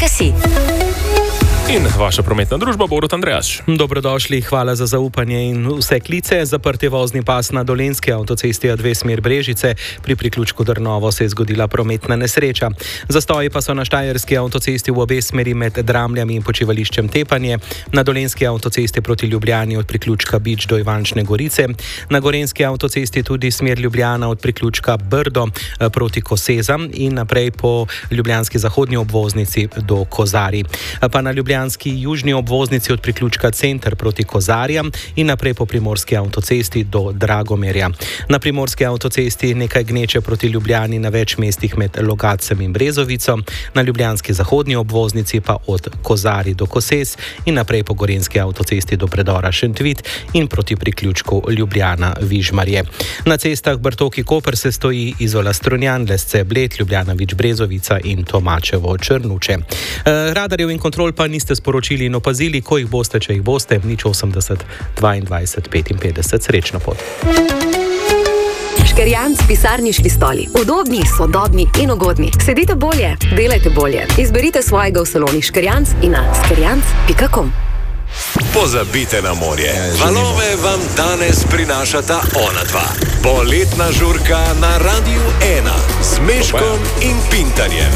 www.prometna.si. In vaša prometna družba, Borut Andrejaš. Dobrodošli, hvala za zaupanje in vse klice. Zaprt je vozni pas na Dolenjski avtocesti A2 smer Brežice. Pri priključku Drnovo se je zgodila prometna nesreča. Zastoji pa so na Štajerski avtocesti v obe smeri med Dramljami in počivališčem Tepanje, na Dolenjski avtocesti proti Ljubljani od priključka Bič do Ivančne Gorice, na Gorenjski avtocesti tudi smer Ljubljana od priključka Brdo proti Kosezam in naprej po ljubljanski zahodni obvoznici do Kozarij. Pa na ljubljanski južni obvoznici od priključka Center proti Kozarjam in naprej po primorski avtocesti do Dragomerja. Na primorski avtocesti nekaj gneče proti Ljubljani na več mestih med Logatcem in Brezovico, na ljubljanski zahodni obvoznici pa od Kozarij do Kosez in naprej po gorenjski avtocesti do predora Šentvit in proti priključku Ljubljana-Vižmarje. Na cestah Brtoki-Koper se stoji Izola Strunjan, Lesce Bled, Ljubljana-Vič-Brezovica in Tomačevo-Črnuče. Radarjev in kontrol pa niste sporočili in opazili, ko jih boste, če jih boste, 080 22 55. Srečno pot. Škerjanc pisarniški stoli. Udobni, sodobni in ugodni. Sedite bolje, delajte bolje. Izberite svojega v saloni Škerjanc in na škerjanc.com. Pozabite na morje. Valove vam danes prinašata ona dva. Poletna žurka na Radiu 1 z Meškom in Pintarjem.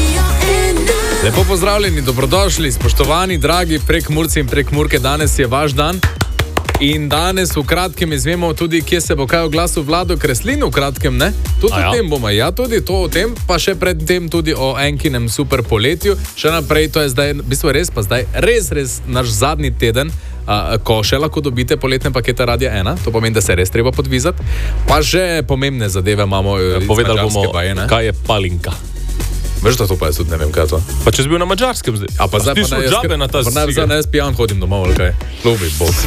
Lepo pozdravljeni, dobrodošli, spoštovani, dragi Prekmurci in Prekmurke, danes je vaš dan. In danes v kratkem izvemo tudi, kje se bo kaj oglasil Vlado Kreslin, v kratkem, ne? Tudi o tem bomo, tudi to o tem, pa še pred tem tudi o enkinem super poletju. Še naprej, to je zdaj, v bistvu res pa zdaj, res naš zadnji teden, ko še lahko dobite poletne pakete Radia 1, to pomeni, da se res treba podvizati. Pa že pomembne zadeve imamo. Povedali bomo, kaj je palinka. Veš, da to pa jaz tudi ne vem, kaj je to. Pa če si bil na Madžarskem zdaj. A pa zdaj pa na ta zdaj jaz pijan hodim domov, ali kaj? Ljubi Bog.